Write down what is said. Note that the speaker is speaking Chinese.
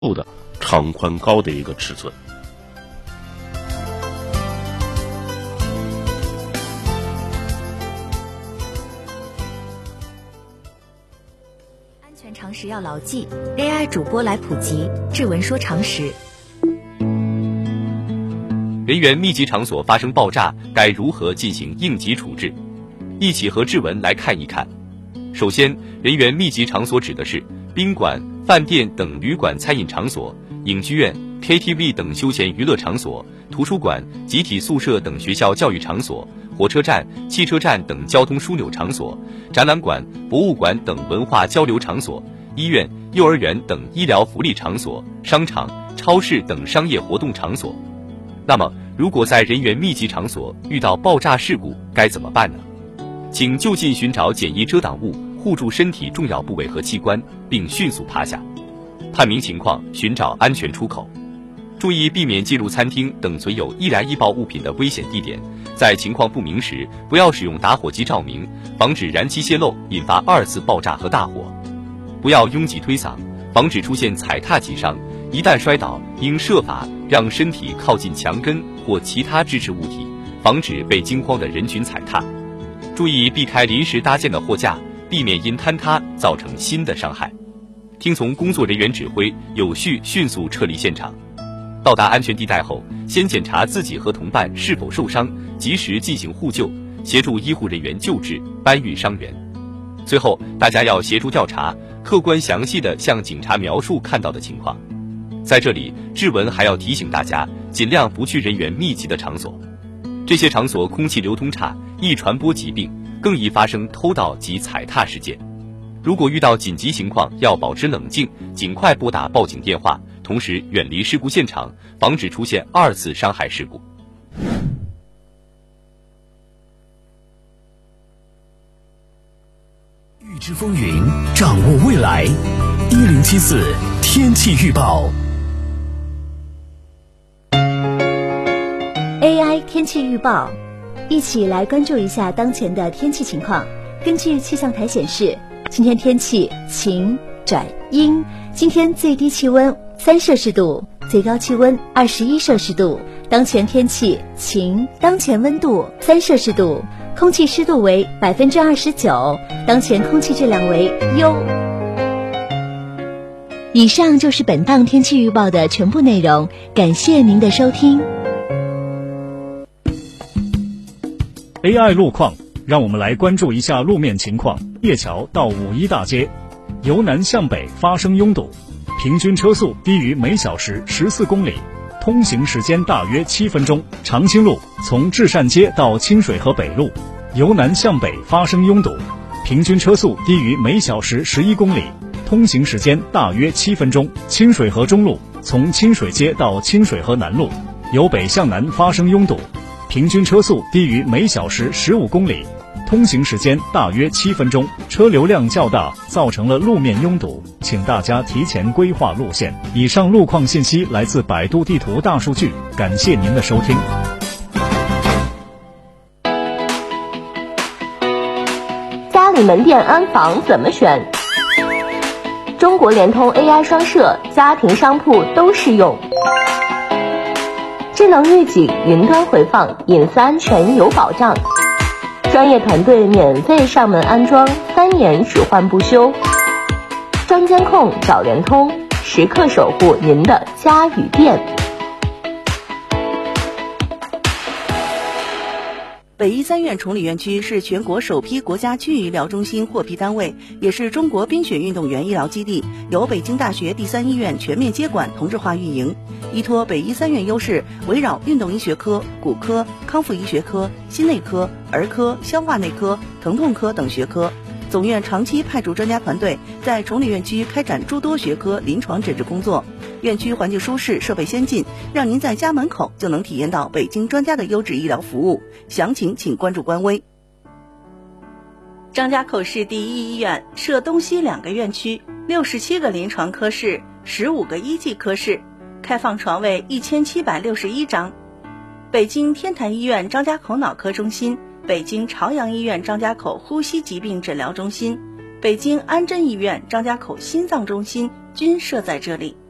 的长宽高的一个尺寸。 安全常识要牢记 ，AI 主播来普及，志文说常识。 人员密集场所发生爆炸，该如何进行应急处置？一起和志文来看一看。首先，人员密集场所指的是宾馆、饭店等旅馆餐饮场所、影剧院、KTV 等休闲娱乐场所、图书馆、集体宿舍等学校教育场所、火车站、汽车站等交通枢纽场所、展览馆、博物馆等文化交流场所、医院、幼儿园等医疗福利场所、商场、超市等商业活动场所。那么，如果在人员密集场所遇到爆炸事故，该怎么办呢？请就近寻找简易遮挡物，护住身体重要部位和器官，并迅速趴下，判明情况，寻找安全出口。注意避免进入餐厅等存有易燃易爆物品的危险地点，在情况不明时，不要使用打火机照明，防止燃气泄漏引发二次爆炸和大火。不要拥挤推搡，防止出现踩踏挤伤。一旦摔倒，应设法让身体靠近墙根或其他支持物体，防止被惊慌的人群踩踏。注意避开临时搭建的货架，避免因坍塌造成新的伤害。听从工作人员指挥，有序迅速撤离现场。到达安全地带后，先检查自己和同伴是否受伤，及时进行互救，协助医护人员救治、搬运伤员。最后，大家要协助调查，客观详细地向警察描述看到的情况。在这里，志文还要提醒大家，尽量不去人员密集的场所。这些场所空气流通差，易传播疾病，更易发生偷盗及踩踏事件。如果遇到紧急情况，要保持冷静，尽快拨打报警电话，同时远离事故现场，防止出现二次伤害事故。 预知风云，掌握未来。1074天气预报。 AI 天气预报，一起来关注一下当前的天气情况。根据气象台显示，今天天气晴转阴，今天最低气温3摄氏度，最高气温21摄氏度。当前天气晴，当前温度3摄氏度，空气湿度为29%，当前空气质量为优。以上就是本档天气预报的全部内容，感谢您的收听。 AI 路况，让我们来关注一下路面情况。叶桥到五一大街，由南向北发生拥堵，平均车速低于每小时14公里，通行时间大约7分钟。长青路从至善街到清水河北路，由南向北发生拥堵，平均车速低于每小时11公里，通行时间大约7分钟。清水河中路从清水街到清水河南路，由北向南发生拥堵，平均车速低于每小时15公里，通行时间大约7分钟，车流量较大，造成了路面拥堵，请大家提前规划路线。以上路况信息来自百度地图大数据，感谢您的收听。 家里门店安防怎么选？中国联通 AI 双摄，家庭商铺都适用。智能预警，云端回放，隐私安全有保障。专业团队免费上门安装，3年只换不修。专监控找联通，时刻守护您的家与店。 北医三院崇礼院区是全国首批国家区域医疗中心获批单位，也是中国冰雪运动员医疗基地，由北京大学第3医院全面接管同质化运营。依托北医三院优势，围绕运动医学科、骨科、康复医学科、心内科、儿科、消化内科、疼痛科等学科，总院长期派驻专家团队在崇礼院区开展诸多学科临床诊治工作。院区环境舒适，设备先进，让您在家门口就能体验到北京专家的优质医疗服务。详情请关注官微。张家口市第一医院设东西2个院区，67个临床科室，15个医技科室，开放床位1761张。北京天坛医院张家口脑科中心、北京朝阳医院张家口呼吸疾病诊疗中心、北京安贞医院张家口心脏中心均设在这里。